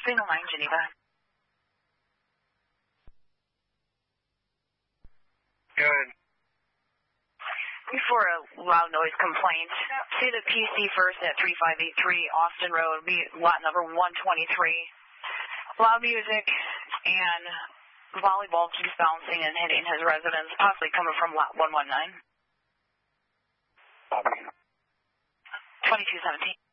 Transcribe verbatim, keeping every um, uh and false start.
Signal nine, Geneva. Good. For a loud noise complaint, see the P C first at three five eight three Austin Road, lot number one twenty-three. Loud music and volleyball keeps bouncing and hitting his residence, possibly coming from lot one one nine. Copy. twenty-two seventeen.